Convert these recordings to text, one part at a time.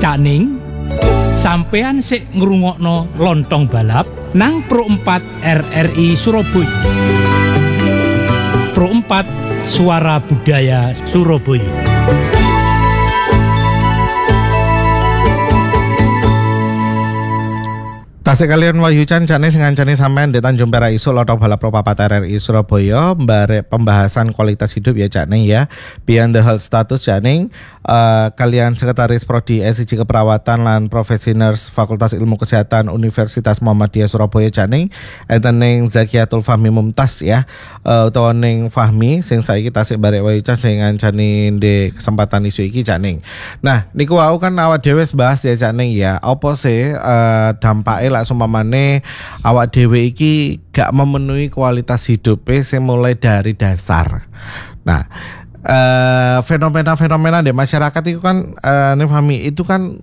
Cak Ning, sampean sik ngrungokno Lontong Balap nang Pro 4 RRI Surabaya. Pro 4 Suara Budaya Surabaya. Tasik kalian Wahyu Chan jane sing ngancani sampean di Tanjung Perak isu Lontong Balap Pro 4 RRI Surabaya mbare pembahasan kualitas hidup ya Cak Ning ya. Beyond the Health Status Cak Ning, kalian Sekretaris Prodi SIG Keperawatan lan Profesi Nurse Fakultas Ilmu Kesehatan Universitas Muhammadiyah Surabaya Cak Ning, enten ning Zakiatul Fahmi Mumtaz ya. Utawa ning Fahmi sing saiki tasik barek Wahyu Chan sing ngancani di kesempatan isu iki Cak Ning. Nah, niku wau kan awak dhewe bahas ya Cak Ning ya. Apa sih dampake lak sumpamane awak dhewe iki gak memenuhi kualitas hidup sing mulai dari dasar. Nah, fenomena-fenomena di masyarakat itu kan Fahmi itu kan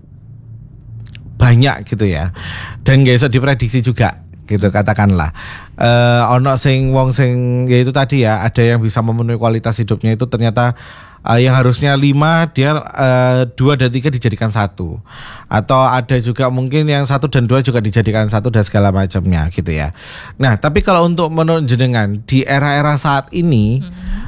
banyak gitu ya. Dan gak bisa diprediksi juga gitu katakanlah. Ono sing wong sing ya itu tadi ya, ada yang bisa memenuhi kualitas hidupnya itu ternyata yang harusnya 5 dia 2 dan 3 dijadikan 1. Atau ada juga mungkin yang 1 dan 2 juga dijadikan 1 dan segala macamnya gitu ya. Nah, tapi kalau untuk menurut jenengan di era-era saat ini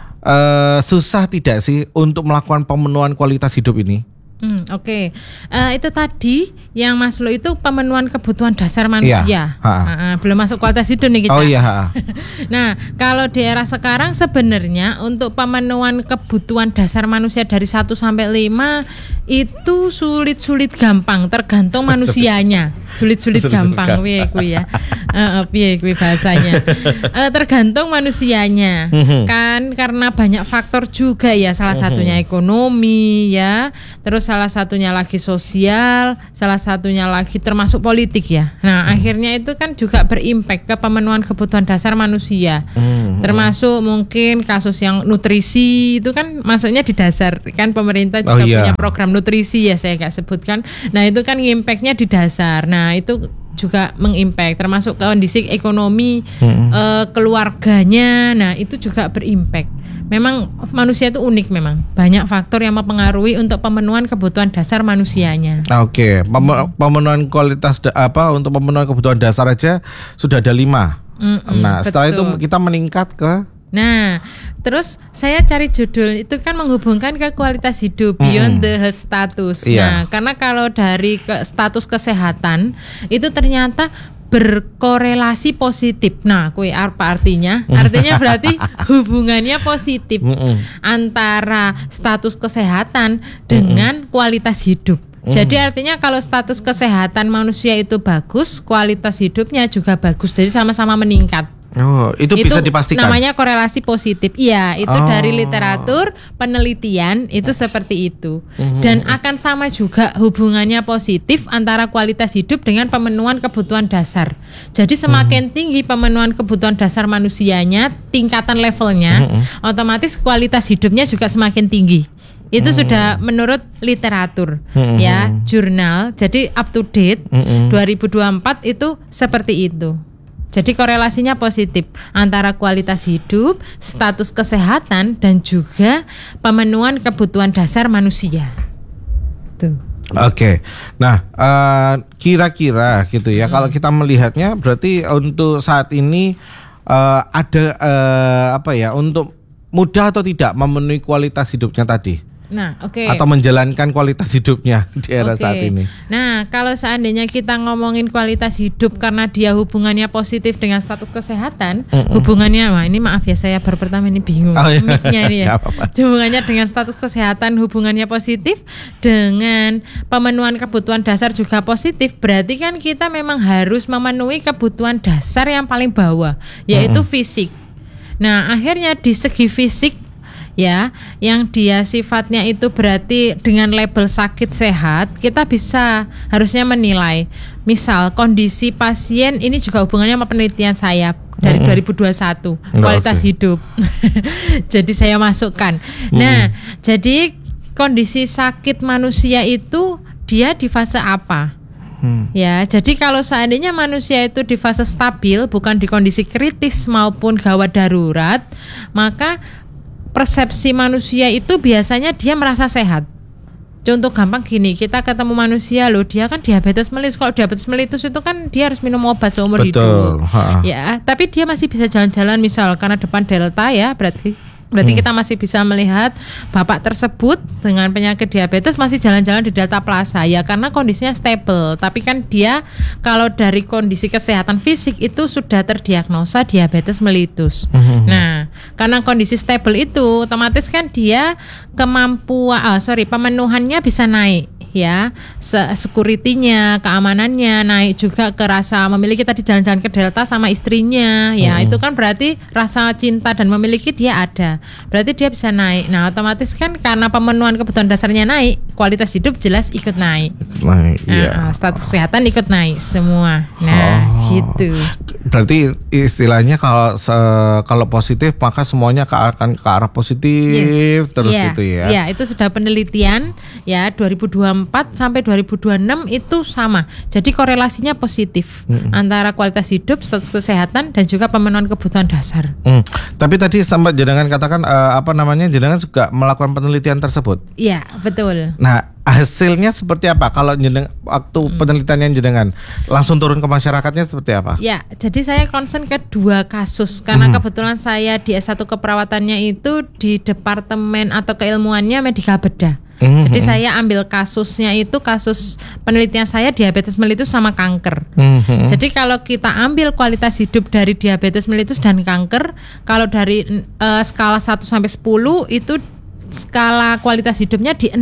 susah tidak sih untuk melakukan pemenuhan kualitas hidup ini? Oke. Itu tadi yang Maslow itu pemenuhan kebutuhan dasar manusia. Iya. Belum masuk kualitas hidup nih kita. Oh iya. Nah, kalau di era sekarang sebenarnya untuk pemenuhan kebutuhan dasar manusia dari 1 sampai 5 itu sulit-sulit gampang, tergantung manusianya. Sulit-sulit gampang piye kuwi ya. Piye kuwi bahasanya. Tergantung manusianya. Kan karena banyak faktor juga ya, salah satunya ekonomi ya. Terus salah satunya lagi sosial, salah satunya lagi termasuk politik ya. Nah, akhirnya itu kan juga berimpact ke pemenuhan kebutuhan dasar manusia. Termasuk mungkin kasus yang nutrisi itu kan masuknya di dasar. Kan pemerintah juga punya program nutrisi ya, saya gak sebutkan. Nah, itu kan impactnya di dasar. Nah, itu juga mengimpact, termasuk kondisi ekonomi keluarganya. Nah, itu juga berimpact. Memang manusia itu unik, memang banyak faktor yang mempengaruhi untuk pemenuhan kebutuhan dasar manusianya. Oke. Pemenuhan kualitas untuk pemenuhan kebutuhan dasar aja sudah ada 5. Nah, setelah itu kita meningkat ke. Nah, terus saya cari judul itu kan menghubungkan ke kualitas hidup, beyond the health status. Nah, karena kalau dari status kesehatan itu ternyata berkorelasi positif. Nah, kuwi apa artinya? Artinya berarti hubungannya positif antara status kesehatan dengan kualitas hidup. Jadi artinya kalau status kesehatan manusia itu bagus, kualitas hidupnya juga bagus. Jadi sama-sama meningkat. Oh, itu bisa dipastikan. Namanya korelasi positif. Iya, itu dari literatur penelitian itu seperti itu. Dan akan sama juga hubungannya positif antara kualitas hidup dengan pemenuhan kebutuhan dasar. Jadi semakin tinggi pemenuhan kebutuhan dasar manusianya, tingkatan levelnya, otomatis kualitas hidupnya juga semakin tinggi. Itu sudah menurut literatur ya, jurnal. Jadi up to date 2024 itu seperti itu. Jadi korelasinya positif antara kualitas hidup, status kesehatan, dan juga pemenuhan kebutuhan dasar manusia. Tuh. Oke. Nah, kira-kira gitu ya. Kalau kita melihatnya, berarti untuk saat ini ada untuk mudah atau tidak memenuhi kualitas hidupnya tadi. Nah, atau menjalankan kualitas hidupnya di era saat ini. Nah, kalau seandainya kita ngomongin kualitas hidup karena dia hubungannya positif dengan status kesehatan, hubungannya, ini maaf ya saya baru pertama ini bingung mic-nya ini ya. Hubungannya dengan status kesehatan, hubungannya positif dengan pemenuhan kebutuhan dasar juga positif. Berarti kan kita memang harus memenuhi kebutuhan dasar yang paling bawah, yaitu fisik. Nah, akhirnya di segi fisik ya, yang dia sifatnya itu berarti dengan label sakit sehat, kita bisa harusnya menilai. Misal kondisi pasien ini juga hubungannya sama penelitian saya dari 2021 kualitas hidup. Jadi saya masukkan. Nah, jadi kondisi sakit manusia itu dia di fase apa? Ya, jadi kalau seandainya manusia itu di fase stabil, bukan di kondisi kritis maupun gawat darurat, maka persepsi manusia itu biasanya dia merasa sehat. Contoh gampang gini, kita ketemu manusia loh, dia kan diabetes mellitus. Kalau diabetes mellitus itu kan dia harus minum obat seumur hidup. Ya, tapi dia masih bisa jalan-jalan misal karena depan delta ya, berarti kita masih bisa melihat bapak tersebut dengan penyakit diabetes masih jalan-jalan di Delta Plaza ya karena kondisinya stable. Tapi kan dia kalau dari kondisi kesehatan fisik itu sudah terdiagnosa diabetes mellitus. Nah, karena kondisi stable itu otomatis kan dia pemenuhannya bisa naik. Ya, security-nya, keamanannya naik juga ke rasa memiliki tadi jalan-jalan ke Delta sama istrinya. Ya, itu kan berarti rasa cinta dan memiliki dia ada. Berarti dia bisa naik. Nah, otomatis kan karena pemenuhan kebutuhan dasarnya naik, kualitas hidup jelas ikut naik. Status kesehatan ikut naik semua. Nah, gitu. Berarti istilahnya kalau positif maka semuanya akan ke arah positif terus itu ya. Ya, itu sudah penelitian ya 2024 sampai 2026 itu sama. Jadi korelasinya positif antara kualitas hidup, status kesehatan dan juga pemenuhan kebutuhan dasar. Tapi tadi sampai jenengan katakan jenengan juga melakukan penelitian tersebut. Iya, betul. Nah, hasilnya seperti apa? Kalau waktu penelitiannya jenengan langsung turun ke masyarakatnya seperti apa? Ya, jadi saya concern ke 2 kasus karena kebetulan saya di S1 keperawatannya itu di departemen atau keilmuannya medikal bedah. Jadi saya ambil kasusnya itu kasus penelitian saya diabetes mellitus sama kanker. Jadi kalau kita ambil kualitas hidup dari diabetes mellitus dan kanker, kalau dari skala 1 sampai 10 itu skala kualitas hidupnya di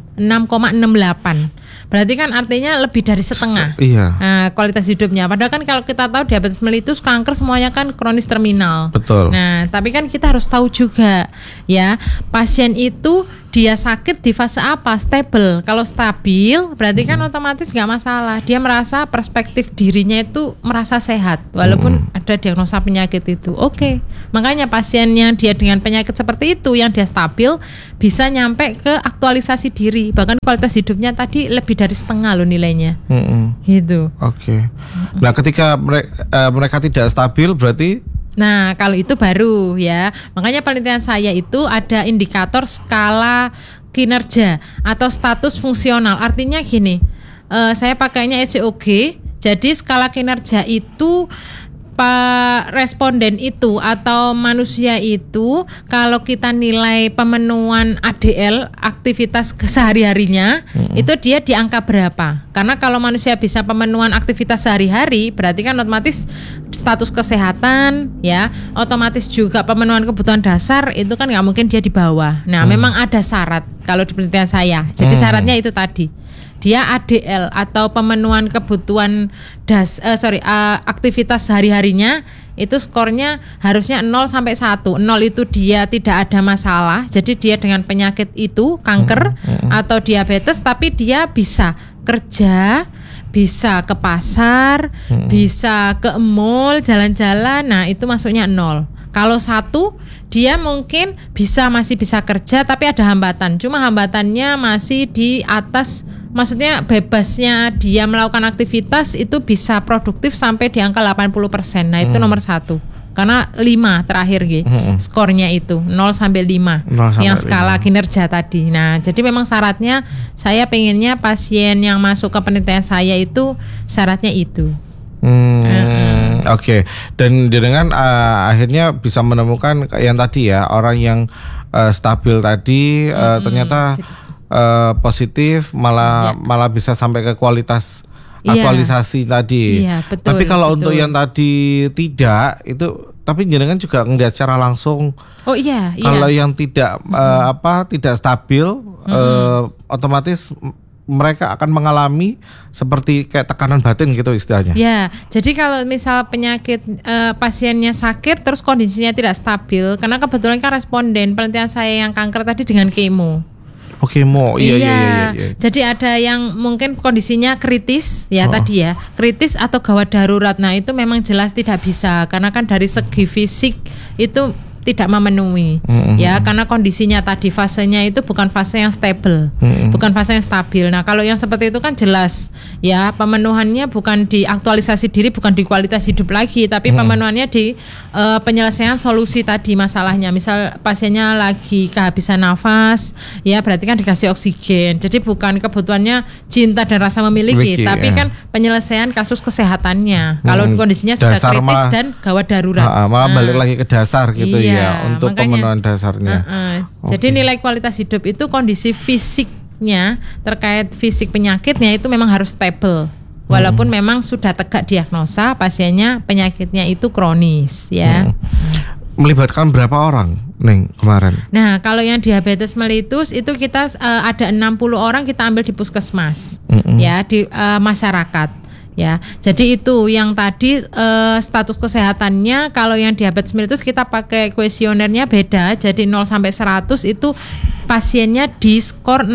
6,68. Berarti kan artinya lebih dari setengah. Nah, kualitas hidupnya. Padahal kan kalau kita tahu diabetes mellitus, kanker semuanya kan kronis terminal. Betul. Nah, tapi kan kita harus tahu juga ya, pasien itu dia sakit di fase apa? Stable. Kalau stabil, berarti kan otomatis nggak masalah. Dia merasa perspektif dirinya itu merasa sehat, walaupun ada diagnosa penyakit itu. Oke. Makanya pasiennya dia dengan penyakit seperti itu, yang dia stabil, bisa nyampe ke aktualisasi diri. Bahkan kualitas hidupnya tadi lebih dari setengah loh nilainya. Gitu. Oke. Nah, ketika mereka tidak stabil, berarti nah, kalau itu baru ya. Makanya penelitian saya itu ada indikator skala kinerja atau status fungsional. Artinya gini, saya pakainya SCOG. Jadi skala kinerja itu responden itu atau manusia itu kalau kita nilai pemenuhan ADL aktivitas sehari-harinya itu dia di angka berapa? Karena kalau manusia bisa pemenuhan aktivitas sehari-hari berarti kan otomatis status kesehatan ya, otomatis juga pemenuhan kebutuhan dasar itu kan nggak mungkin dia di bawah. Nah, memang ada syarat kalau di penelitian saya. Jadi syaratnya itu tadi. Dia ADL atau pemenuhan kebutuhan aktivitas sehari-harinya itu skornya harusnya 0 sampai 1. 0 itu dia tidak ada masalah. Jadi dia dengan penyakit itu kanker atau diabetes tapi dia bisa kerja, bisa ke pasar, bisa ke mall, jalan-jalan. Nah, itu masuknya 0. Kalau 1 dia mungkin masih bisa kerja tapi ada hambatan. Cuma hambatannya masih di atas, maksudnya bebasnya dia melakukan aktivitas itu bisa produktif sampai di angka 80%. Nah, itu nomor 1. Karena 5 terakhir skornya itu 0 sampai 5 yang skala kinerja tadi. Nah, jadi memang syaratnya saya pengennya pasien yang masuk ke penelitian saya itu syaratnya itu. Oke. Dan dengan akhirnya bisa menemukan yang tadi ya, orang yang stabil tadi ternyata positif malah bisa sampai ke kualitas aktualisasi tadi. Iya, betul. Tapi kalau untuk yang tadi tidak itu, tapi jenengan juga ngelihat secara langsung. Oh iya. Kalau yang tidak tidak stabil, otomatis mereka akan mengalami seperti kayak tekanan batin gitu istilahnya. Ya, jadi kalau misal penyakit pasiennya sakit terus kondisinya tidak stabil, karena kebetulan kan responden penelitian saya yang kanker tadi dengan kemo. Oh, kemo, iya. Jadi ada yang mungkin kondisinya kritis ya tadi ya, kritis atau gawat darurat. Nah, itu memang jelas tidak bisa karena kan dari segi fisik itu tidak memenuhi ya, karena kondisinya tadi fasenya itu bukan fase yang stable, bukan fase yang stabil. Nah kalau yang seperti itu kan jelas ya, pemenuhannya bukan di aktualisasi diri, bukan di kualitas hidup lagi, tapi pemenuhannya di penyelesaian solusi tadi masalahnya. Misal pasiennya lagi kehabisan nafas ya, berarti kan dikasih oksigen. Jadi bukan kebutuhannya cinta dan rasa memiliki, tapi kan penyelesaian kasus kesehatannya. Kalau kondisinya sudah kritis dan gawat darurat. Malah balik lagi ke dasar gitu ya, untuk pemenuhan dasarnya. Jadi nilai kualitas hidup itu kondisi fisiknya, terkait fisik penyakitnya itu memang harus stable. Walaupun memang sudah tegak diagnosa pasiennya penyakitnya itu kronis ya. Melibatkan berapa orang Neng kemarin? Nah kalau yang diabetes mellitus itu kita ada 60 orang kita ambil di puskesmas ya, di masyarakat ya. Jadi itu yang tadi status kesehatannya. Kalau yang diabetes mellitus kita pakai kuesionernya beda. Jadi 0 sampai 100 itu pasiennya di skor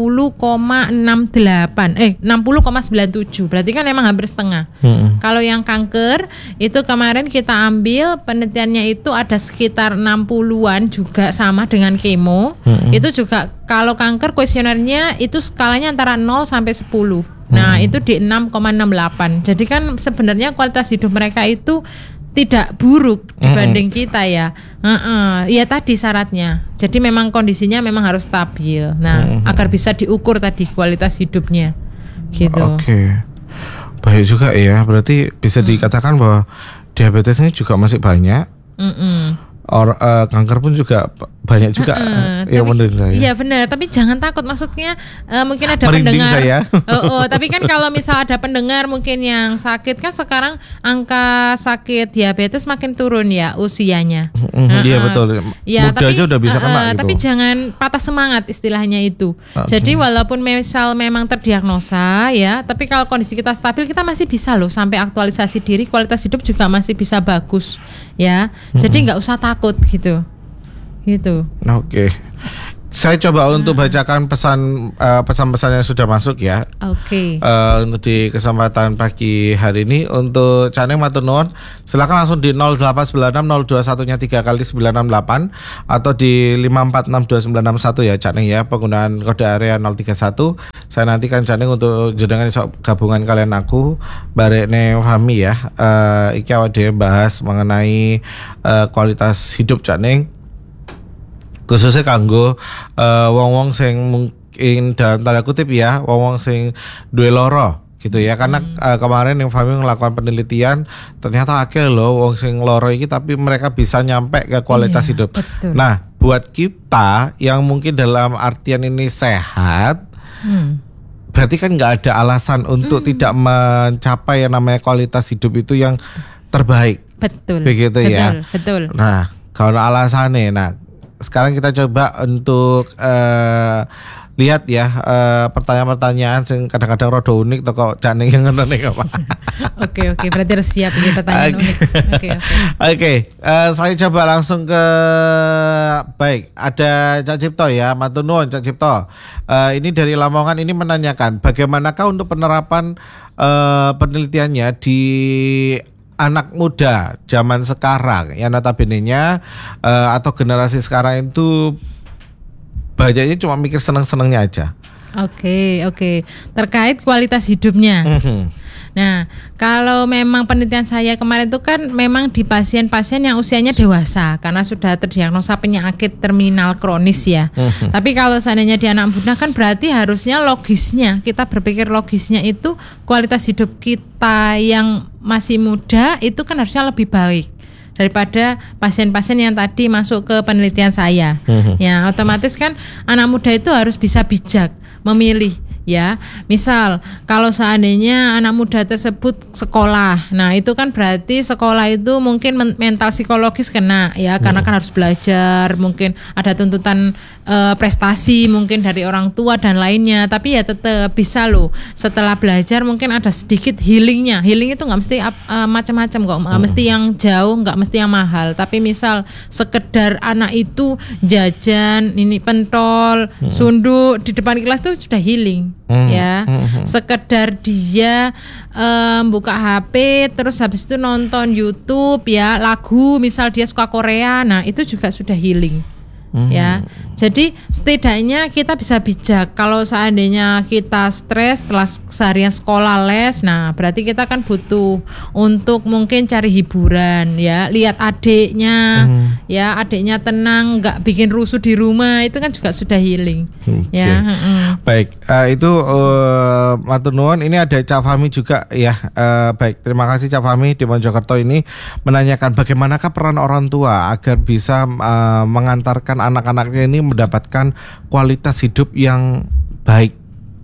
60,97. Berarti kan memang hampir setengah. Kalau yang kanker itu kemarin kita ambil penelitiannya itu ada sekitar 60-an juga sama dengan kemo. Itu juga kalau kanker kuesionernya itu skalanya antara 0 sampai 10. Nah itu di 6,68. Jadi kan sebenarnya kualitas hidup mereka itu tidak buruk dibanding kita ya. Ya tadi syaratnya. Jadi memang kondisinya memang harus stabil. Nah agar bisa diukur tadi kualitas hidupnya gitu. Oke. Baik juga ya. Berarti bisa dikatakan bahwa diabetes ini juga masih banyak. Kanker pun juga banyak juga yang menderita. Iya benar, tapi jangan takut. Maksudnya mungkin ada merinding pendengar. Saya. Tapi kan kalau misal ada pendengar mungkin yang sakit, kan sekarang angka sakit diabetes makin turun ya usianya. Iya betul. Ya, muda aja udah bisa kena gitu. Tapi jangan patah semangat istilahnya itu. Jadi walaupun misal memang terdiagnosa ya, tapi kalau kondisi kita stabil kita masih bisa loh sampai aktualisasi diri, kualitas hidup juga masih bisa bagus ya. Jadi nggak usah takut gitu. Oke. Saya coba untuk bacakan pesan-pesan yang sudah masuk ya. Oke. Untuk di kesempatan pagi hari ini untuk Caneng matur nuwun, silakan langsung di 0896 021-nya 3 kali 968 atau di 5462961 ya Caneng ya, penggunaan kode area 031. Saya nantikan Caneng untuk jenengan gabungan kalian aku barekne Fahmi ya. Iki awak dhewe bahas mengenai kualitas hidup Caneng, khususnya kanggo wong-wong sing mungkin dalam tanda kutip ya, wong-wong sing duwe loro gitu ya. Karena kemarin yang Fahmi melakukan penelitian, ternyata akeh loh wong sing loro iki tapi mereka bisa nyampe ke kualitas hidup. Betul. Nah, buat kita yang mungkin dalam artian ini sehat, berarti kan nggak ada alasan untuk tidak mencapai yang namanya kualitas hidup itu yang terbaik. Betul. Begitu ya. Betul. Nah, kalau alasannya, sekarang kita coba untuk lihat ya pertanyaan-pertanyaan yang kadang-kadang rada unik atau kok Caneng yang ngono nih apa. Oke, berarti harus siap ini pertanyaan unik. Oke. Saya coba langsung ke baik, ada Cak Cipto ya, matur nuwun Cak Cipto. Ini dari Lamongan, ini menanyakan bagaimanakah untuk penerapan penelitiannya di anak muda zaman sekarang yang notabene-nya atau generasi sekarang itu banyaknya cuma mikir seneng-senengnya aja. Oke. Terkait kualitas hidupnya. Nah, kalau memang penelitian saya kemarin itu kan memang di pasien-pasien yang usianya dewasa karena sudah terdiagnosa penyakit terminal kronis ya. Tapi kalau seandainya di anak muda kan berarti harusnya logisnya, kita berpikir logisnya itu kualitas hidup kita yang masih muda itu kan harusnya lebih baik daripada pasien-pasien yang tadi masuk ke penelitian saya. Ya, otomatis kan anak muda itu harus bisa bijak memilih. Ya, misal kalau seandainya anak muda tersebut sekolah, nah itu kan berarti sekolah itu mungkin mental psikologis kena ya, karena kan harus belajar, mungkin ada tuntutan prestasi mungkin dari orang tua dan lainnya, tapi ya tetap bisa loh setelah belajar mungkin ada sedikit healingnya. Healing itu nggak mesti macam-macam kok, nggak mesti yang jauh, nggak mesti yang mahal, tapi misal sekedar anak itu jajan ini pentol, sunduk di depan kelas itu sudah healing. ya. Sekedar dia buka HP terus habis itu nonton YouTube ya, lagu misal dia suka Korea, nah itu juga sudah healing. Ya, jadi setidaknya kita bisa bijak. Kalau seandainya kita stres setelah seharian sekolah les, nah berarti kita kan butuh untuk mungkin cari hiburan ya, lihat adiknya, ya adiknya tenang, nggak bikin rusuh di rumah, itu kan juga sudah healing. Ya, baik, itu matur nuwun. Ini ada Cak Fahmi juga ya. Baik, terima kasih Cak Fahmi di Mojokerto ini menanyakan bagaimanakah peran orang tua agar bisa mengantarkan anak-anaknya ini mendapatkan kualitas hidup yang baik.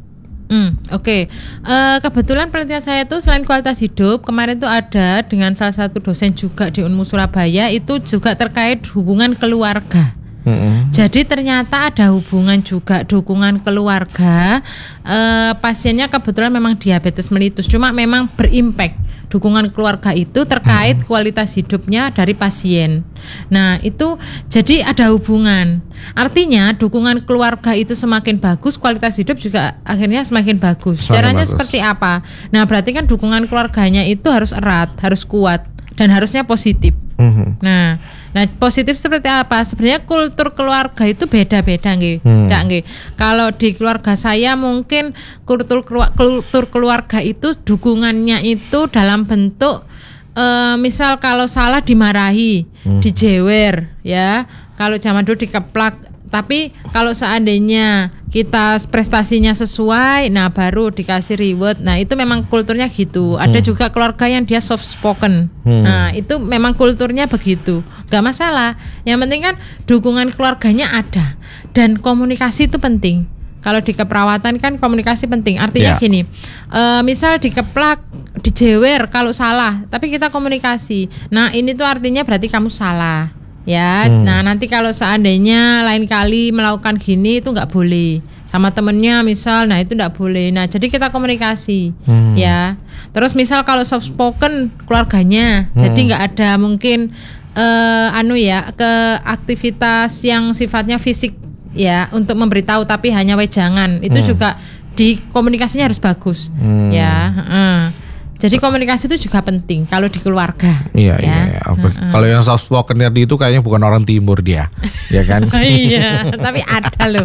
Oke. Kebetulan penelitian saya itu selain kualitas hidup, kemarin tuh ada dengan salah satu dosen juga di Unmu Surabaya, itu juga terkait hubungan keluarga. Jadi ternyata ada hubungan juga dukungan keluarga. Pasiennya kebetulan memang diabetes mellitus, cuma memang berimpact. Dukungan keluarga itu terkait kualitas hidupnya dari pasien. Nah itu jadi ada hubungan. Artinya dukungan keluarga itu semakin bagus, kualitas hidup juga akhirnya semakin bagus. Caranya seperti apa? Nah berarti kan dukungan keluarganya itu harus erat, harus kuat, dan harusnya positif. Nah positif seperti apa? Sebenarnya kultur keluarga itu beda-beda nggih, Cak nggih. Kalau di keluarga saya mungkin kultur keluarga itu dukungannya itu dalam bentuk misal kalau salah dimarahi, dijewer ya. Kalau zaman dulu dikeplak. Tapi kalau seandainya kita prestasinya sesuai, nah baru dikasih reward. Nah itu memang kulturnya gitu. Ada juga keluarga yang dia soft spoken. Nah itu memang kulturnya begitu. Gak masalah. Yang penting kan dukungan keluarganya ada. Dan komunikasi itu penting. Kalau di keperawatan kan komunikasi penting. Artinya gini, misal dikeplak, dijewer kalau salah, tapi kita komunikasi. Nah ini tuh artinya berarti kamu salah. Ya, nah nanti kalau seandainya lain kali melakukan gini itu nggak boleh sama temennya misal, nah itu nggak boleh. Nah jadi kita komunikasi, ya. Terus misal kalau soft spoken keluarganya, jadi nggak ada mungkin ke aktivitas yang sifatnya fisik ya untuk memberitahu, tapi hanya wejangan. Itu juga di komunikasinya harus bagus, ya. Jadi komunikasi itu juga penting kalau di keluarga. Iya. Kalau yang soft spoken tadi itu kayaknya bukan orang timur dia, ya kan? Iya, tapi ada loh.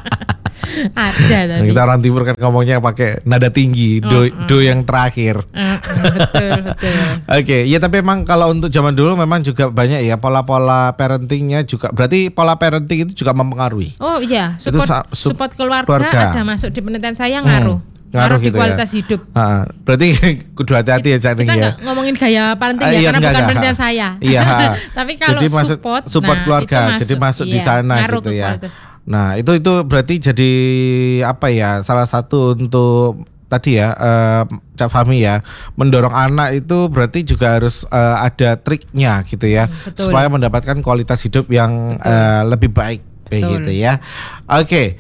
Ada. Kita orang timur kan ngomongnya pakai nada tinggi, do yang terakhir. Betul. Oke, ya tapi emang kalau untuk zaman dulu memang juga banyak ya pola-pola parentingnya juga. Berarti pola parenting itu juga mempengaruhi. Oh iya, support keluarga ada masuk di penelitian saya ngaruh gitu di kualitas hidup. Berarti kudu hati-hati ya Cak Ning ya. Kita nggak ngomongin gaya parenting ya, karena bukan penelitian saya. Iya. Tapi kalau jadi support keluarga, jadi masuk di sana gitu ya. Nah itu berarti jadi apa ya? Salah satu untuk tadi ya Cak Fahmi ya, mendorong anak itu berarti juga harus ada triknya gitu ya, supaya mendapatkan kualitas hidup yang lebih baik kayak gitu ya. Oke.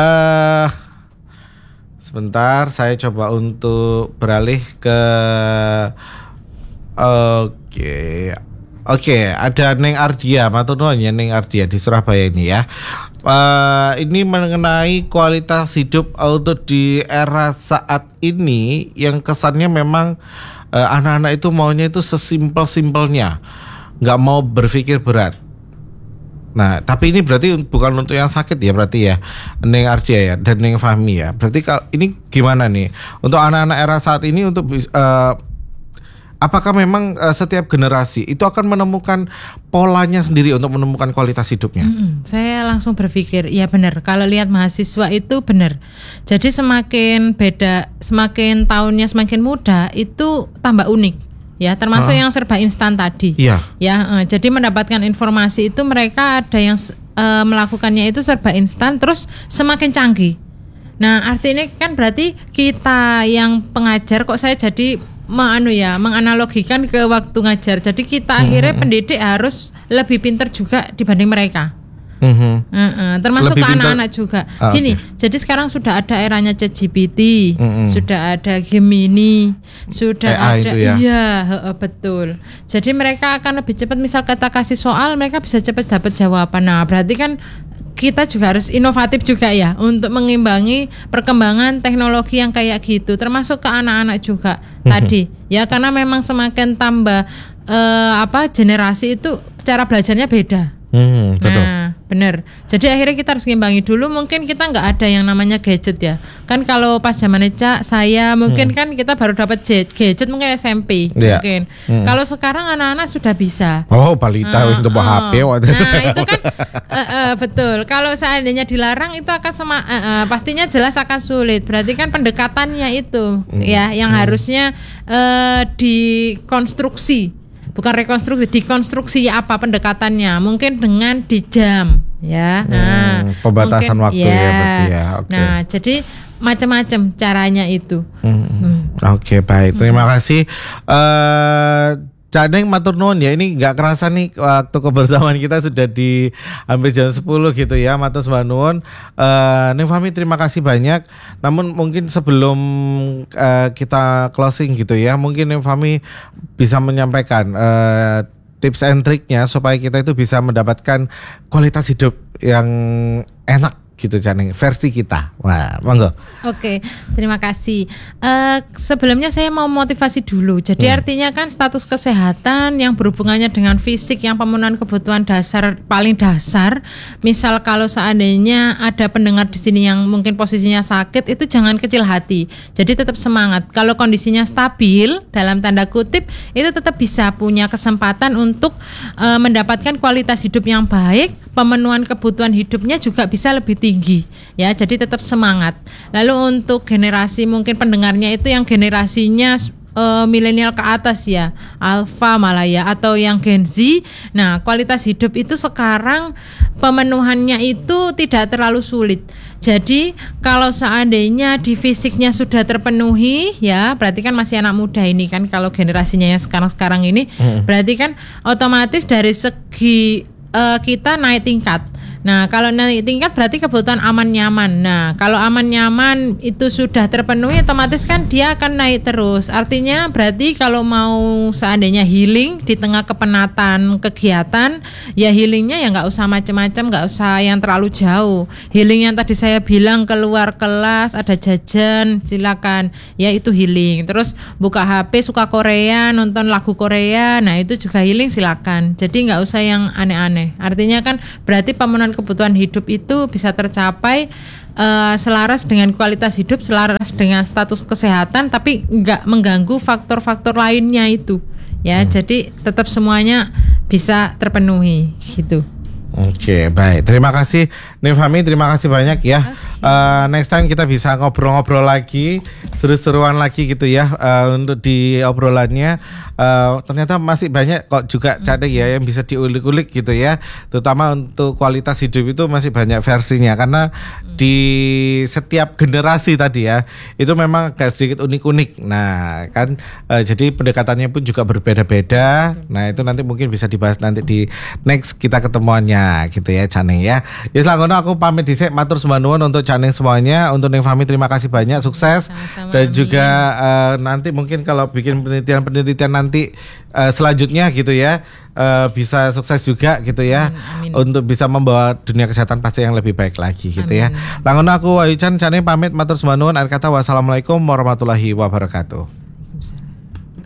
Sebentar, saya coba untuk beralih ke Oke, ada Neng Ardia, matur nuwun ya Neng Ardia di Surabaya ini ya. Ini mengenai kualitas hidup untuk di era saat ini yang kesannya memang anak-anak itu maunya itu sesimpel-simpelnya, nggak mau berpikir berat. Nah, tapi ini berarti bukan untuk yang sakit ya berarti ya, Neng Ardia ya dan Neng Fahmi ya. Berarti ini gimana nih untuk anak-anak era saat ini untuk apakah memang setiap generasi itu akan menemukan polanya sendiri untuk menemukan kualitas hidupnya? Saya langsung berpikir, ya benar. Kalau lihat mahasiswa itu benar. Jadi semakin beda, semakin tahunnya semakin muda itu tambah unik. Ya, termasuk yang serba instan tadi. Iya. Ya, jadi mendapatkan informasi itu mereka ada yang melakukannya itu serba instan, terus semakin canggih. Nah, artinya kan berarti kita yang pengajar kok saya jadi menganalogikan ke waktu ngajar. Jadi kita akhirnya pendidik harus lebih pintar juga dibanding mereka. Termasuk ke anak-anak juga. Gini, jadi sekarang sudah ada eranya ChatGPT, sudah ada Gemini, sudah AI ada betul. Jadi mereka akan lebih cepat, misal kita kasih soal, mereka bisa cepat dapat jawaban. Nah, berarti kan kita juga harus inovatif juga ya untuk mengimbangi perkembangan teknologi yang kayak gitu, termasuk ke anak-anak juga tadi ya, karena memang semakin tambah generasi itu cara belajarnya beda. Betul. Nah, bener. Jadi akhirnya kita harus ngimbangi dulu. Mungkin kita nggak ada yang namanya gadget ya. Kan kalau pas zaman saya mungkin kan kita baru dapat gadget mungkin SMP mungkin. Kalau sekarang anak-anak sudah bisa. Oh, balita wis untuk HP waktu. Nah, itu kan betul. Kalau seandainya dilarang itu akan pastinya jelas akan sulit. Berarti kan pendekatannya itu ya yang harusnya dikonstruksi. Bukan rekonstruksi, dikonstruksi apa pendekatannya? Mungkin dengan di jam, ya. Nah, pembatasan mungkin, waktu ya, berarti ya. Okay. Nah, jadi macam-macam caranya itu. Oke, baik. Terima kasih. Cak Neng matur nuwun ya, ini nggak kerasa nih waktu kebersamaan kita sudah di hampir jam 10 gitu ya. Matur nuwun. Neng Fahmi terima kasih banyak. Namun mungkin sebelum kita closing gitu ya, mungkin Neng Fahmi bisa menyampaikan tips and triknya supaya kita itu bisa mendapatkan kualitas hidup yang enak gitu Cak Neng, versi kita. Wah, monggo. Oke, terima kasih. Sebelumnya saya mau motivasi dulu. Jadi artinya kan status kesehatan yang berhubungannya dengan fisik, yang pemenuhan kebutuhan dasar paling dasar. Misal kalau seandainya ada pendengar di sini yang mungkin posisinya sakit, itu jangan kecil hati. Jadi tetap semangat. Kalau kondisinya stabil dalam tanda kutip, itu tetap bisa punya kesempatan untuk mendapatkan kualitas hidup yang baik. Pemenuhan kebutuhan hidupnya juga bisa lebih tinggi ya, jadi tetap semangat. Lalu untuk generasi mungkin pendengarnya itu yang generasinya milenial ke atas ya, alpha malah ya, atau yang Gen Z. Nah, kualitas hidup itu sekarang pemenuhannya itu tidak terlalu sulit. Jadi kalau seandainya di fisiknya sudah terpenuhi ya, berarti kan masih anak muda ini kan, kalau generasinya yang sekarang ini berarti kan otomatis dari segi kita naik tingkat. Nah, kalau naik tingkat berarti kebutuhan aman nyaman. Nah, kalau aman nyaman itu sudah terpenuhi, otomatis kan dia akan naik terus. Artinya berarti kalau mau seandainya healing di tengah kepenatan kegiatan, ya healingnya ya nggak usah macam-macam, nggak usah yang terlalu jauh. Healing yang tadi saya bilang, keluar kelas, ada jajan, silakan. Ya itu healing. Terus buka HP, suka Korea, nonton lagu Korea, nah itu juga healing, silakan. Jadi nggak usah yang aneh-aneh. Artinya kan berarti pemenuhan kebutuhan hidup itu bisa tercapai selaras dengan kualitas hidup, selaras dengan status kesehatan, tapi nggak mengganggu faktor-faktor lainnya itu ya. Jadi tetap semuanya bisa terpenuhi gitu. Oke, baik. Terima kasih Neng Fahmi, terima kasih banyak ya. Next time kita bisa ngobrol-ngobrol lagi, seru-seruan lagi gitu ya, untuk di obrolannya. Ternyata masih banyak kok juga Cak Neng ya yang bisa diulik-ulik gitu ya. Terutama untuk kualitas hidup itu masih banyak versinya, karena di setiap generasi tadi ya itu memang agak sedikit unik-unik. Nah kan jadi pendekatannya pun juga berbeda-beda. Nah itu nanti mungkin bisa dibahas nanti di next kita ketemuannya gitu ya Cak Neng ya. Ya selangkono aku pamit dhisik, matur sembah nuwun untuk Cak Neng semuanya. Untuk Neng Fahmi terima kasih banyak, sukses. Sama-sama, dan amin. juga nanti mungkin kalau bikin penelitian nanti selanjutnya gitu ya, bisa sukses juga gitu ya. Amin. Untuk bisa membawa dunia kesehatan pasti yang lebih baik lagi gitu Amin. ya. Langkono aku Wahyu Chan Cak Neng pamit, matur sembah nuwun. Akhir kata wassalamualaikum warahmatullahi wabarakatuh.